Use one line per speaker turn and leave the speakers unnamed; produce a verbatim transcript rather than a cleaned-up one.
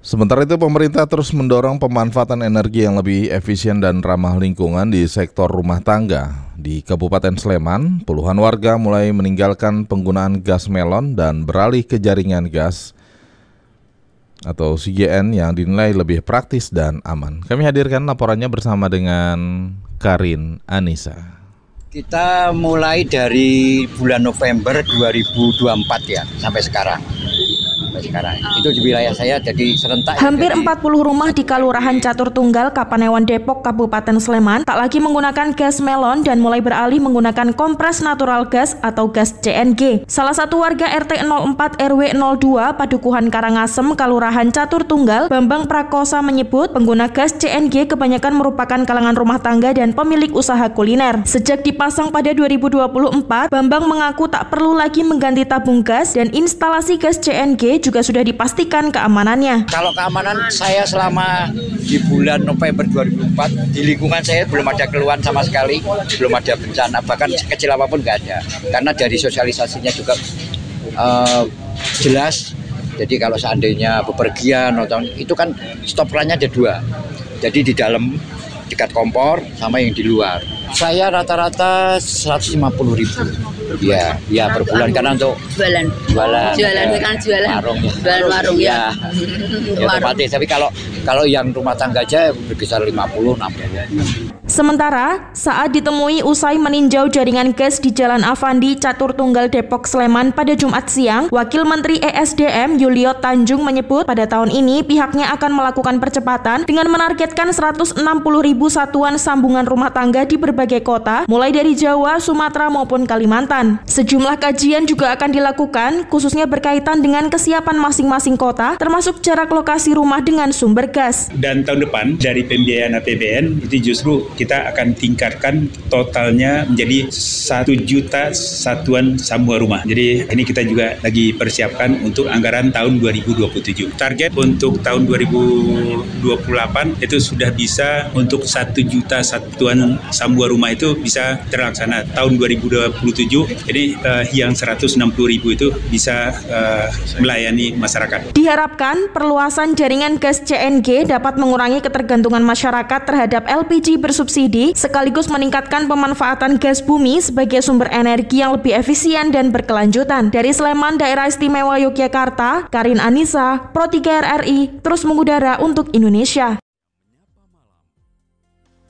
Sementara itu, pemerintah terus mendorong pemanfaatan energi yang lebih efisien dan ramah lingkungan di sektor rumah tangga. Di Kabupaten Sleman, puluhan warga mulai meninggalkan penggunaan gas melon dan beralih ke jaringan gas atau C G N yang dinilai lebih praktis dan aman. Kami hadirkan laporannya bersama dengan Karin Anissa.
Kita mulai dari bulan November dua ribu dua puluh empat ya, sampai sekarang. Sampai sekarang. Itu di wilayah saya jadi serentak.
Hampir
jadi...
empat puluh rumah di Kalurahan Catur Tunggal, Kapanewon Depok, Kabupaten Sleman tak lagi menggunakan gas melon dan mulai beralih menggunakan kompres natural gas atau gas C N G. Salah satu warga R T nol empat R W nol dua Padukuhan Karangasem, Kalurahan Catur Tunggal, Bambang Prakosa menyebut pengguna gas C N G kebanyakan merupakan kalangan rumah tangga dan pemilik usaha kuliner. Sejak dipasang pada dua ribu dua puluh empat, Bambang mengaku tak perlu lagi mengganti tabung gas dan instalasi gas C N G juga sudah dipastikan keamanannya.
Kalau keamanan saya selama di bulan November dua ribu empat di lingkungan saya belum ada keluhan sama sekali, belum ada bencana, bahkan kecil apapun nggak ada. Karena dari sosialisasinya juga uh, jelas. Jadi kalau seandainya bepergian atau itu kan stop line-nya ada dua. Jadi di dalam dekat kompor sama yang di luar. Saya rata-rata seratus lima puluh ribu. Ya, ya per bulan karena untuk
jualan,
jualan,
jualan
ya,
kan jualan,
warung,
jualan warung ya.
Ya, otomatis. Tapi kalau kalau yang rumah tangga aja berkisar lima puluh enam puluh.
Sementara saat ditemui usai meninjau jaringan gas di Jalan Avandi Catur Tunggal Depok Sleman pada Jumat siang, Wakil Menteri E S D M Yulio Tanjung menyebut pada tahun ini pihaknya akan melakukan percepatan dengan menargetkan seratus enam puluh ribu satuan sambungan rumah tangga di berbagai kota, mulai dari Jawa, Sumatera maupun Kalimantan. Sejumlah kajian juga akan dilakukan, khususnya berkaitan dengan kesiapan masing-masing kota, termasuk jarak lokasi rumah dengan sumber gas.
Dan tahun depan dari pembiayaan A P B N itu justru kita akan tingkatkan totalnya menjadi satu juta satuan sambungan rumah. Jadi ini kita juga lagi persiapkan untuk anggaran tahun dua ribu dua puluh tujuh. Target untuk tahun dua ribu dua puluh delapan itu sudah bisa untuk satu juta satuan sambungan rumah itu bisa terlaksana tahun dua ribu dua puluh tujuh. Jadi uh, yang seratus enam puluh ribu itu bisa uh, melayani masyarakat.
Diharapkan perluasan jaringan gas C N G dapat mengurangi ketergantungan masyarakat terhadap L P G bersubsidi, sekaligus meningkatkan pemanfaatan gas bumi sebagai sumber energi yang lebih efisien dan berkelanjutan. Dari Sleman, Daerah Istimewa Yogyakarta, Karin Anissa, Pro tiga R R I, terus mengudara untuk Indonesia.